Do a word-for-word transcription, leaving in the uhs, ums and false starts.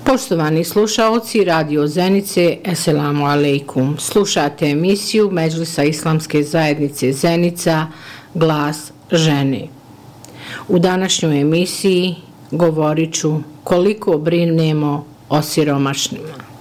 Poštovani slušaoci Radio Zenice, Esselamu alejkum. Slušate emisiju Medžlisa Islamske zajednice Zenica, Glas žene. U današnjoj emisiji govorit ću koliko brinemo o siromašnima.